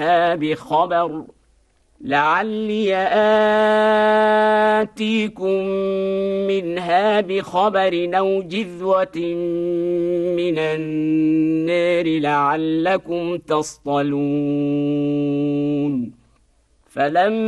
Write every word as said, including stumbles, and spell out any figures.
منها بخبر لعلي آتيكم منها بخبر أو جذوة من النار لعلكم تصطلون. فلما